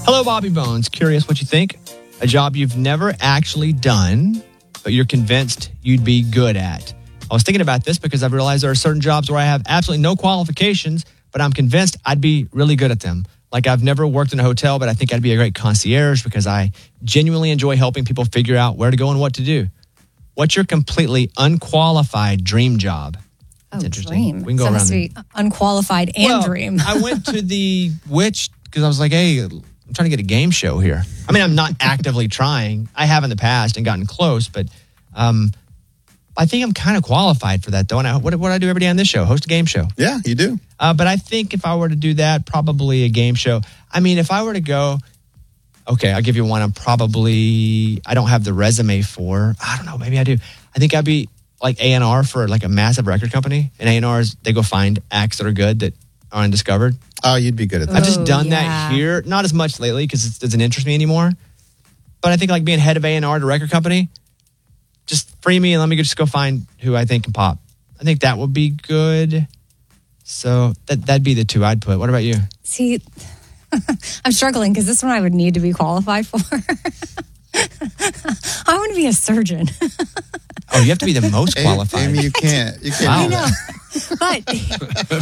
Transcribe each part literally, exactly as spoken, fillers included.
Hello, Bobby Bones. Curious what you think? A job you've never actually done, but you're convinced you'd be good at. I was thinking about this because I've realized there are certain jobs where I have absolutely no qualifications, but I'm convinced I'd be really good at them. Like I've never worked in a hotel, but I think I'd be a great concierge because I genuinely enjoy helping people figure out where to go and what to do. What's your completely unqualified dream job? That's oh, interesting. Dream. We can go so it around. must be unqualified and well, dream. I went to the Witch because I was like, hey, I'm trying to get a game show here. I mean, I'm not actively trying. I have in the past and gotten close, but um, I think I'm kind of qualified for that, though. And I, what, what do I do every day on this show? Host a game show. Yeah, you do. Uh, but I think if I were to do that, probably a game show. I mean, if I were to go, okay, I'll give you one I'm probably, I don't have the resume for. I don't know, maybe I do. I think I'd be like A and R for like a massive record company. And A and R's, they go find acts that are good that are undiscovered. Oh, you'd be good at that. I've just Oh, done yeah. that here. Not as much lately because it doesn't interest me anymore. But I think like being head of A and R at a record company, just free me and let me just go find who I think can pop. I think that would be good. So that, that'd be the two I'd put. What about you? See, I'm struggling because this one I would need to be qualified for. I want to be a surgeon. Oh, you have to be the most qualified. Amy, you can't. You can't. Wow. do I that. know,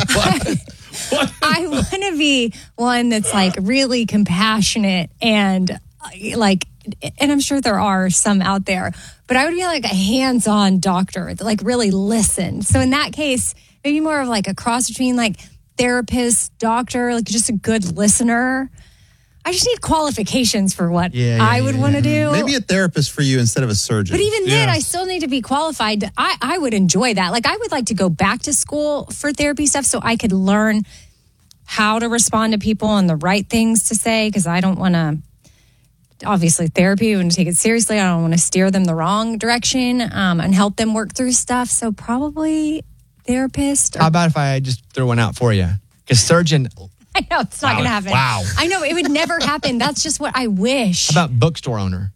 but I, I want to be one that's like really compassionate and uh, like, and I'm sure there are some out there, but I would be like a hands-on doctor that like really listened. So in that case, maybe more of like a cross between like therapist, doctor, like just a good listener. I just need qualifications for what Yeah, yeah, I would yeah, want to do. Maybe a therapist for you instead of a surgeon. But even then, Yeah. I still need to be qualified. I, I would enjoy that. Like, I would like to go back to school for therapy stuff so I could learn how to respond to people and the right things to say because I don't want to, obviously, therapy, I want to take it seriously. I don't want to steer them the wrong direction um, and help them work through stuff. So probably therapist. Or, How about if I just throw one out for you? Because surgeon, I know, it's not Wow. going to happen. Wow. I know, it would never happen. That's just what I wish. how about bookstore owner?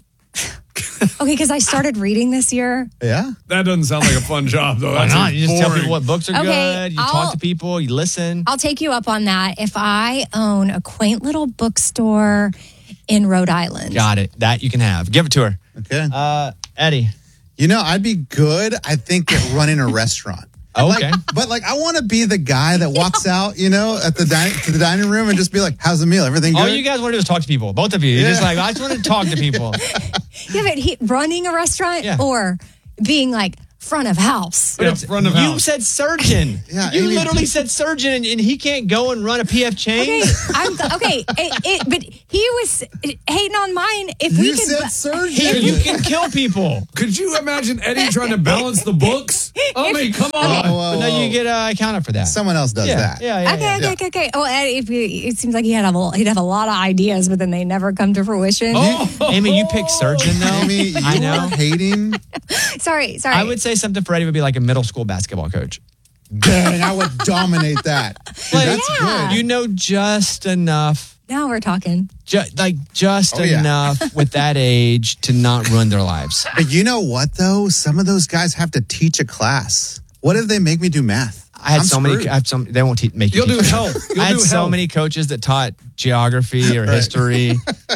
Okay, because I started reading this year. Yeah. That doesn't sound like a fun job, though. Why That not? sounds You just tell boring. people what books are Okay, good. You I'll- talk to people. You listen. I'll take you up on that if I own a quaint little bookstore in Rhode Island. Got it. That you can have. Give it to her. Okay. Uh, Eddie. You know, I'd be good, I think, at running a restaurant. Oh, okay. Like, but like, I want to be the guy that walks out, you know, at the dining to the dining room and just be like, "How's the meal? Everything good?" All you guys want to do is talk to people. Both of you. You're Yeah. just like, I just want to talk to people. Yeah, but he, running a restaurant Yeah. or being like front of house. Yeah, front of you house. said surgeon. Yeah, you Amy- literally said surgeon, and, and he can't go and run a P F chain. Okay, I'm okay. It, it, but he was hating on mine. If we You could, said He, surgeon. you can kill people. Could you imagine Eddie trying to balance the books? I mean, come on. Whoa, whoa, But no, whoa. you get uh, accounted for that. Someone else does yeah, that. Yeah, yeah, Okay, yeah. okay, okay, okay. Oh, and if he, it seems like he had a, he'd have a lot of ideas, but then they never come to fruition. Oh. Amy, you picked surgeon though. Amy, you I are know. hating. Sorry, sorry. I would say something for Eddie would be like a middle school basketball coach. Dang, I would dominate that. Dude, Like, that's yeah. good. You know just enough, Now we're talking. ju- like just Oh, yeah. enough with that age to not ruin their lives. But you know what, though? Some of those guys have to teach a class. What if they make me do math? I had I'm so many. screwed. I have some. They won't te- make you. You'll do teach health. You'll I had do so health. many coaches that taught geography or Right. history.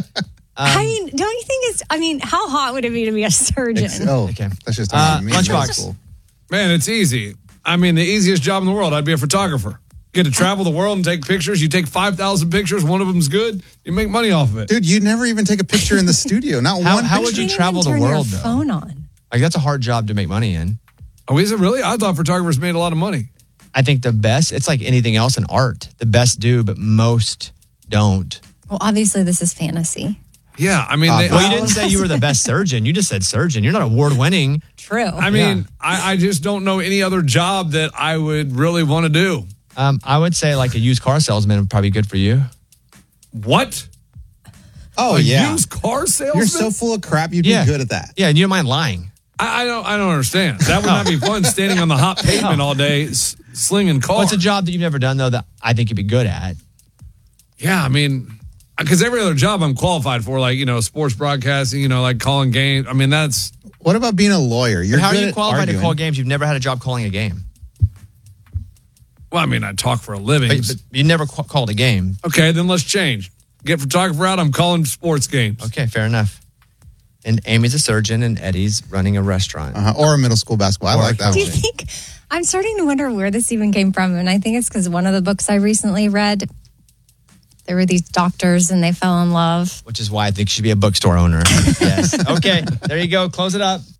I mean, don't you think it's? I mean, how hot would it be to be a surgeon? Ex- oh, Okay. that's just Uh, me. Lunchbox. Man, it's easy. I mean, the easiest job in the world, I'd be a photographer. Get to travel the world and take pictures. You take five thousand pictures. One of them's good. You make money off of it. Dude, you never even take a picture in the studio. Not How- one how picture. would you Can't even travel the turn world, your though? phone on. Like that's a hard job to make money in. Oh, is it really? I thought photographers made a lot of money. I think the best. It's like anything else in art. The best do, but most don't. Well, obviously, this is fantasy. Yeah, I mean, Uh, they, Well, you didn't say you were the best surgeon. You just said surgeon. You're not award winning. True. I mean, I, I just don't know any other job that I would really want to do. Um, I would say like a used car salesman would probably be good for you. What? Oh, a yeah. used car salesman? You're so full of crap, you'd Yeah. be good at that. Yeah, and you don't mind lying. I, I don't. I don't understand. That would not be fun. Standing on the hot pavement all day, s- slinging cars. What's a job that you've never done though that I think you'd be good at? Yeah, I mean, because every other job I'm qualified for, like you know, sports broadcasting, you know, like calling games. I mean, that's What about being a lawyer? You're How are good you at qualified arguing. to call games? You've never had a job calling a game. well. I mean, I talk for a living. But, but you never qu- called a game. Okay, then let's change. Get photographer out. I'm calling sports games. Okay, fair enough. And Amy's a surgeon, and Eddie's running a restaurant. Uh-huh. Or a middle school basketball. I Or like that Do you one. think, I'm starting to wonder where this even came from. And I think it's because one of the books I recently read, there were these doctors and they fell in love. Which is why I think she should be a bookstore owner. Yes. Okay, there you go. Close it up.